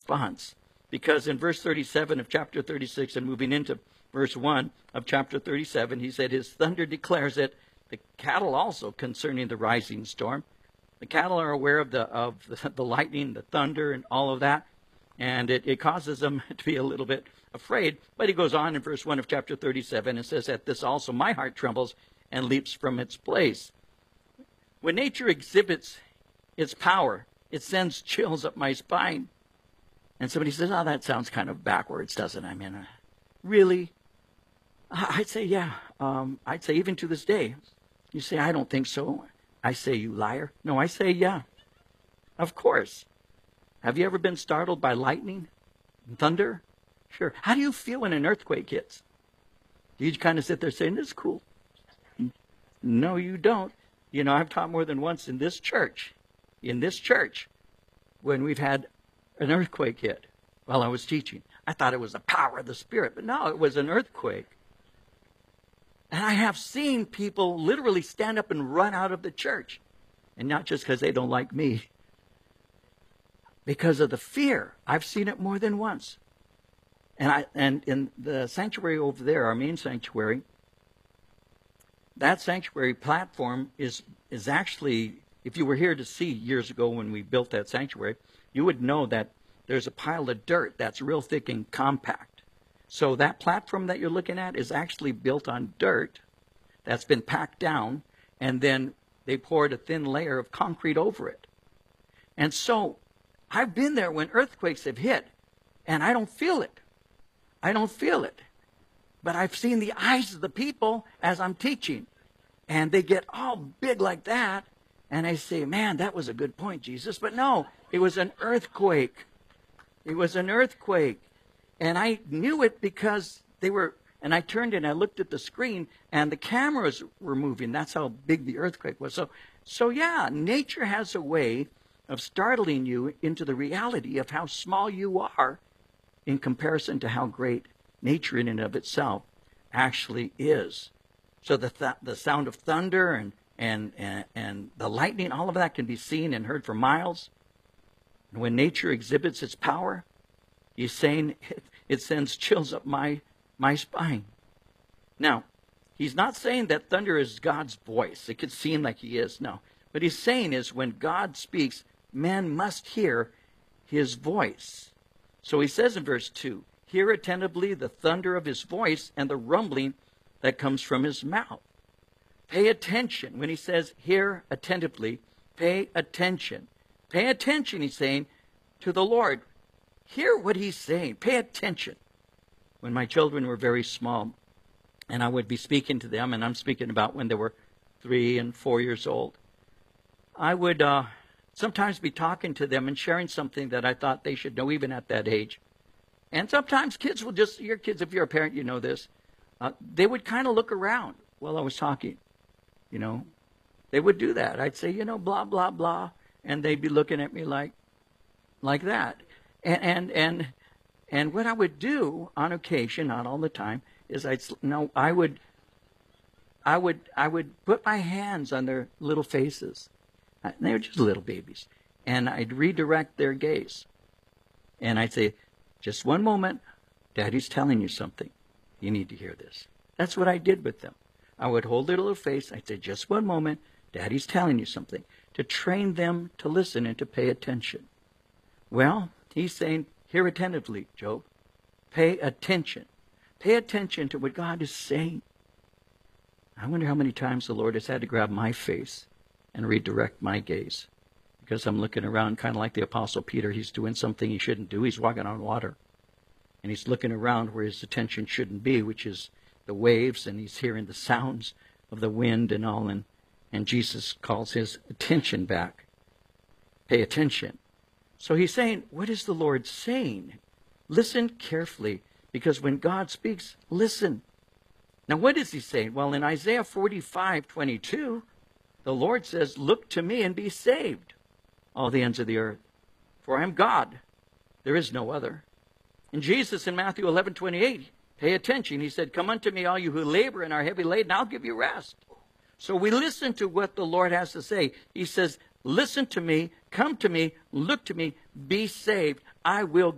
response. Because in verse 37 of chapter 36 and moving into verse 1 of chapter 37, he said, his thunder declares it, the cattle also concerning the rising storm. The cattle are aware of the lightning, the thunder, and all of that. And it causes them to be a little bit afraid. But he goes on in verse 1 of chapter 37 and says, at this also my heart trembles and leaps from its place. When nature exhibits its power, it sends chills up my spine. And somebody says, oh, that sounds kind of backwards, doesn't it? I mean, really? I'd say, yeah. I'd say even to this day. You say, I don't think so. I say, you liar. No, I say, yeah. Of course. Have you ever been startled by lightning and thunder? Sure. How do you feel when an earthquake hits? Do you kind of sit there saying, this is cool? No, you don't. You know, I've taught more than once in this church, when we've had an earthquake hit while I was teaching. I thought it was the power of the Spirit, but no, it was an earthquake. And I have seen people literally stand up and run out of the church. And not just because they don't like me. Because of the fear. I've seen it more than once. And in the sanctuary over there, our main sanctuary, that sanctuary platform is actually, if you were here to see years ago when we built that sanctuary, you would know that there's a pile of dirt that's real thick and compact. So that platform that you're looking at is actually built on dirt that's been packed down, and then they poured a thin layer of concrete over it. And so I've been there when earthquakes have hit, and I don't feel it. I don't feel it. But I've seen the eyes of the people as I'm teaching, and they get all big like that, and I say, man, that was a good point, Jesus. But no, it was an earthquake. It was an earthquake. And I knew it because and I turned and I looked at the screen, and the cameras were moving. That's how big the earthquake was. So yeah, nature has a way of startling you into the reality of how small you are in comparison to how great nature in and of itself actually is. So the sound of thunder and the lightning, all of that can be seen and heard for miles. And when nature exhibits its power, he's saying it sends chills up my spine. Now, he's not saying that thunder is God's voice. It could seem like he is. No. What he's saying is when God speaks, man must hear his voice. So he says in verse 2, hear attentively the thunder of his voice and the rumbling that comes from his mouth. Pay attention. When he says hear attentively, pay attention. Pay attention, he's saying, to the Lord. Hear what he's saying. Pay attention. When my children were very small, and I would be speaking to them, and I'm speaking about when they were 3 and 4 years old, I would sometimes be talking to them and sharing something that I thought they should know even at that age. And sometimes kids will just, your kids, if you're a parent, you know this, they would kind of look around while I was talking, you know. They would do that. I'd say, you know, blah, blah, blah, and they'd be looking at me like that. And what I would do on occasion, not all the time, is I would put my hands on their little faces. They were just little babies. And I'd redirect their gaze. And I'd say, just one moment, Daddy's telling you something. You need to hear this. That's what I did with them. I would hold their little face. I'd say, just one moment, Daddy's telling you something. To train them to listen and to pay attention. Well, he's saying, hear attentively, Job. Pay attention. Pay attention to what God is saying. I wonder how many times the Lord has had to grab my face and redirect my gaze. Because I'm looking around kind of like the Apostle Peter. He's doing something he shouldn't do. He's walking on water. And he's looking around where his attention shouldn't be, which is the waves, and he's hearing the sounds of the wind and all. And Jesus calls his attention back. Pay attention. So he's saying, what is the Lord saying? Listen carefully, because when God speaks, listen. Now, what is he saying? Well, in Isaiah 45:22, the Lord says, look to me and be saved, all the ends of the earth. For I am God. There is no other. And Jesus in Matthew 11:28, pay attention. He said, come unto me, all you who labor and are heavy laden, I'll give you rest. So we listen to what the Lord has to say. He says, listen to me, come to me, look to me, be saved. I will